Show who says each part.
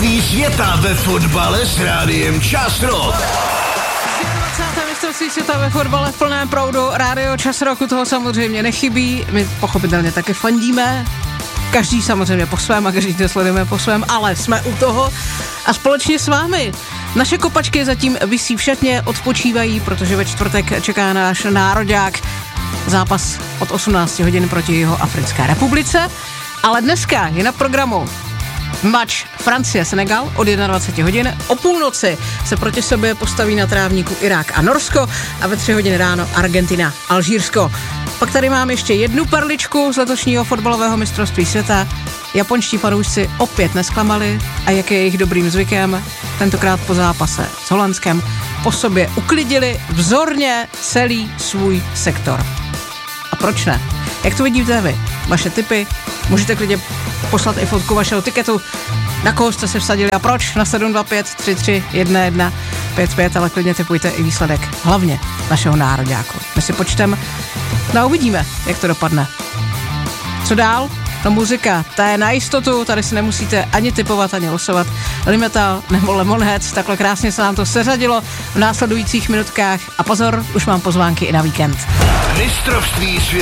Speaker 1: Mistrovství světa ve fotbale s rádiem Čas Rock.
Speaker 2: 20. mistrovství světa ve fotbale v plném proudu. Rádio Čas Rock u toho samozřejmě nechybí. My pochopitelně taky fandíme. Každý samozřejmě po svém a každý to sledujeme po svém, ale jsme u toho a společně s vámi. Naše kopačky zatím visí v šatně, odpočívají, protože ve čtvrtek čeká náš nároďák zápas od 18 hodin proti Jihoafrické republice. Ale dneska je na programu mač Francie-Senegal od 21 hodin. O půlnoci se proti sobě postaví na trávníku Irák a Norsko a ve 3 hodiny ráno Argentina, Alžírsko. Pak tady mám ještě jednu perličku z letošního fotbalového mistrovství světa. Japonští fanoušci opět nesklamali a jak je jejich dobrým zvykem, tentokrát po zápase s Holandskem po sobě uklidili vzorně celý svůj sektor. A proč ne? Jak to vidíte vy? Vaše tipy? Můžete klidně poslat i fotku vašeho tiketu, na koho jste se vsadili a proč na 725 33 11 55, ale klidně tipujte i výsledek hlavně našeho nároďáku. My si počtem a uvidíme, jak to dopadne. Co dál? No muzika, ta je na jistotu, tady si nemusíte ani tipovat, ani losovat. Limmetal nebo Lemonheads, takhle krásně se nám to seřadilo v následujících minutkách. A pozor, už mám pozvánky i na víkend.
Speaker 1: Mistrovství světa